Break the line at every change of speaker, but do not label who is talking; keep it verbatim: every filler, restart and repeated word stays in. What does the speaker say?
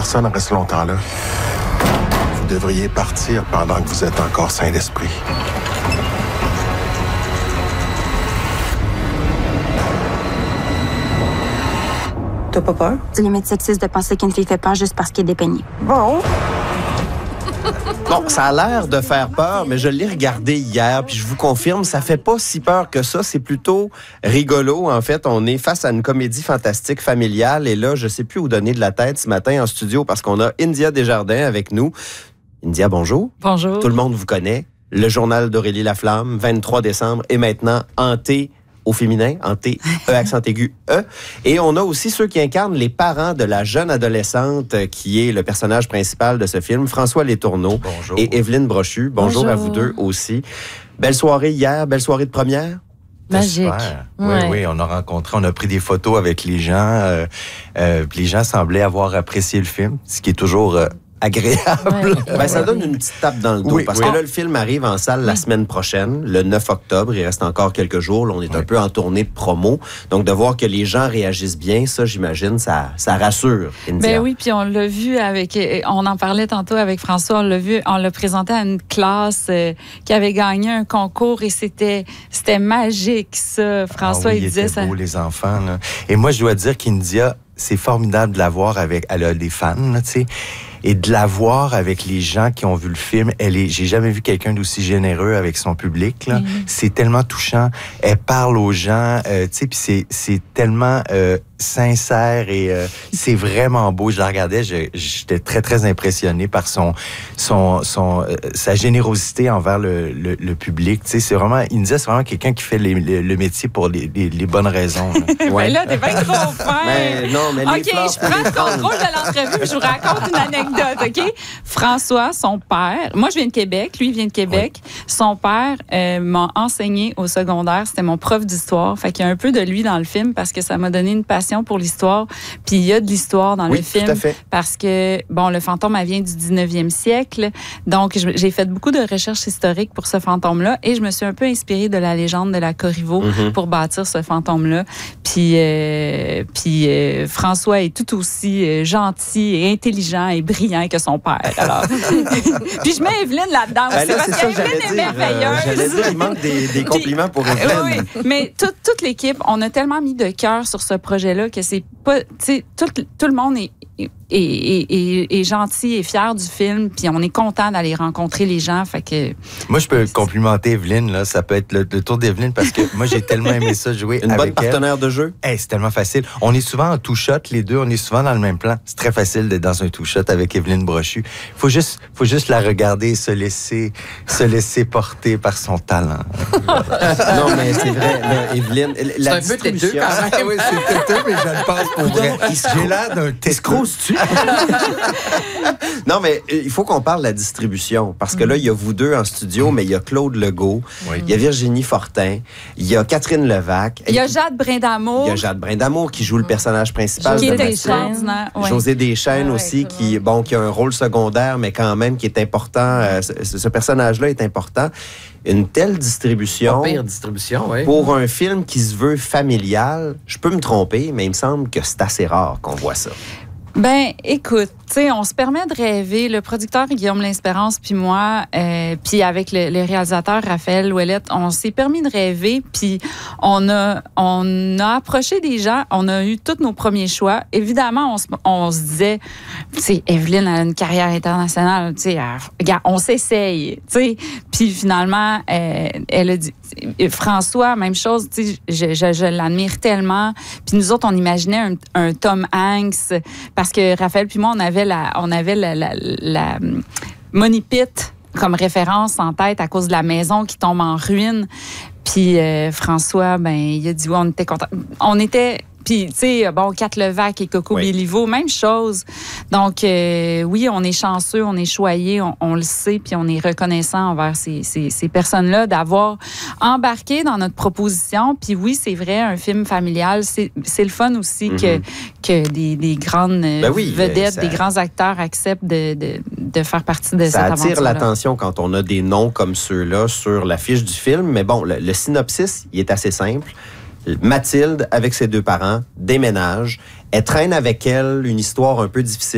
personne reste longtemps là. Vous devriez partir pendant que vous êtes encore sain d'esprit.
T'as pas peur?
C'est limite sexiste de penser qu'une fille fait peur juste parce qu'elle est dépeignée.
Bon.
Bon, ça a l'air de faire peur, mais je l'ai regardé hier, puis je vous confirme, ça fait pas si peur que ça. C'est plutôt rigolo. En fait, on est face à une comédie fantastique familiale, et là, je sais plus où donner de la tête ce matin en studio parce qu'on a India Desjardins avec nous. India, bonjour.
Bonjour.
Tout le monde vous connaît. Le journal d'Aurélie Laflamme, vingt-trois décembre, et maintenant hanté au féminin, hanté, E accent aigu, E. Et on a aussi ceux qui incarnent les parents de la jeune adolescente qui est le personnage principal de ce film, François Letourneau. Bonjour. Et Evelyne Brochu. Bonjour, Bonjour à vous deux aussi. Belle soirée hier, belle soirée de première.
Magique.
Ouais. Oui, oui, on a rencontré, on a pris des photos avec les gens. Euh, euh, les gens semblaient avoir apprécié le film, ce qui est toujours euh, agréable.
Ouais. Ben, ça donne une petite tape dans le dos, oui, parce oui. que là, le film arrive en salle la semaine prochaine, le neuf octobre. Il reste encore quelques jours. Là, on est oui. un peu en tournée de promo. Donc, de voir que les gens réagissent bien, ça, j'imagine, ça, ça rassure.
Ben oui, puis on l'a vu avec... On en parlait tantôt avec François. On l'a vu, on l'a présenté à une classe euh, qui avait gagné un concours et c'était, c'était magique, ça. François,
ah oui,
il disait
ça.
Beau,
les enfants, là. Et moi, je dois dire qu'India, c'est formidable de la voir avec... Elle a des fans, tu sais. Et de la voir avec les gens qui ont vu le film, elle est, j'ai jamais vu quelqu'un d'aussi généreux avec son public, là. Mm-hmm. C'est tellement touchant. Elle parle aux gens, euh, tu sais, puis c'est, c'est tellement euh, sincère et euh, c'est vraiment beau. Je la regardais, je, j'étais très, très impressionné par son, son, son, euh, sa générosité envers le, le, le public. Tu sais, c'est vraiment, India, c'est vraiment quelqu'un qui fait les, les, le métier pour les, les, les bonnes raisons.
Là. Ouais. Mais là, t'es bien trop fin.
Mais non, mais
OK, je prends le contrôle de l'entrevue, je vous raconte une anecdote. OK? François, son père, moi je viens de Québec, lui il vient de Québec. Oui. Son père euh, m'a enseigné au secondaire, c'était mon prof d'histoire. Fait qu'il y a un peu de lui dans le film parce que ça m'a donné une passion pour l'histoire. Puis il y a de l'histoire dans
oui,
le film
tout à fait.
Parce que bon, le fantôme elle vient du dix-neuvième siècle. Donc j'ai fait beaucoup de recherches historiques pour ce fantôme-là et je me suis un peu inspirée de la légende de la Corriveau mm-hmm. pour bâtir ce fantôme-là. Puis euh, puis euh, François est tout aussi euh, gentil et intelligent et brillant que son père. Alors. Puis je mets Evelyne là-dedans aussi, ben là, parce qu'Evelyne est merveilleuse.
Euh, j'allais dire, il manque des, des compliments pour Evelyne.
Oui, oui. Mais tout, toute l'équipe, on a tellement mis de cœur sur ce projet-là que c'est pas... Tu sais, tout, tout le monde est... Et, et, et, et gentil et fier du film, puis on est content d'aller rencontrer les gens, fait que...
Moi, je peux complimenter Evelyne, là, ça peut être le, le tour d'Evelyne, parce que moi, j'ai tellement aimé ça, jouer
Une
avec
bonne partenaire
elle.
de jeu.
Hey, c'est tellement facile. On est souvent en two-shot, les deux, on est souvent dans le même plan. C'est très facile d'être dans un two-shot avec Evelyne Brochu. Faut juste, faut juste la regarder et se laisser, se laisser porter par son talent.
Non, mais c'est vrai, là, Evelyne, la
c'est un peu les deux, quand même.
Oui, c'est têteux, mais je le pense pour vrai. J'ai l'air d'un têteux.
Non, mais il faut qu'on parle de la distribution, parce que là, il y a vous deux en studio, mais il y a Claude Legault, oui. il y a Virginie Fortin, il y a Catherine Levac.
Il y a Jade Brindamour.
Il y a Jade Brindamour qui joue le personnage principal.
José
de
Deschênes.
Ouais. José Deschênes ouais, aussi, qui, bon, qui a un rôle secondaire, mais quand même qui est important. Euh, ce, ce personnage-là est important. Une telle distribution,
Pas pire distribution oui.
pour un film qui se veut familial, je peux me tromper, mais il me semble que c'est assez rare qu'on voit ça.
Ben, écoute, tu sais, on se permet de rêver. Le producteur Guillaume L'Espérance, puis moi, euh, puis avec le, le réalisateur Raphaël Ouellette, on s'est permis de rêver, puis on a, on a approché des gens, on a eu tous nos premiers choix. Évidemment, on se, on se disait, tu sais, Evelyne a une carrière internationale, tu sais, on s'essaye, tu sais. Puis finalement, euh, elle a dit, François, même chose, tu sais, je, je, je l'admire tellement. Puis nous autres, on imaginait un, un Tom Hanks, parce que Raphaël puis moi, on avait la, on avait la, la, la Money Pit comme référence en tête à cause de la maison qui tombe en ruine. Puis euh, François, ben, il a dit, ouais, on était contents. On était... Puis, tu sais, bon, Kat Levac et Coco oui. Béliveau, même chose. Donc, euh, oui, on est chanceux, on est choyés, on, on le sait, puis on est reconnaissant envers ces, ces, ces personnes-là d'avoir embarqué dans notre proposition. Puis oui, c'est vrai, un film familial, c'est, c'est le fun aussi mm-hmm. que, que des, des grandes ben oui, vedettes, ça... des grands acteurs acceptent de, de, de faire partie de
ça
cette aventure-là.
Ça attire l'attention quand on a des noms comme ceux-là sur l'affiche du film. Mais bon, le, le synopsis, il est assez simple. Mathilde, avec ses deux parents, déménage. Elle traîne avec elle une histoire un peu difficile.